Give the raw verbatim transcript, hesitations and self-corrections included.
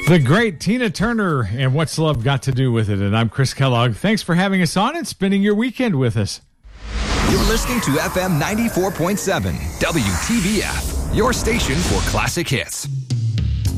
The great Tina Turner and What's Love Got to Do with It? And I'm Chris Kellogg. Thanks for having us on and spending your weekend with us. You're listening to F M ninety-four point seven, W T B F, your station for classic hits.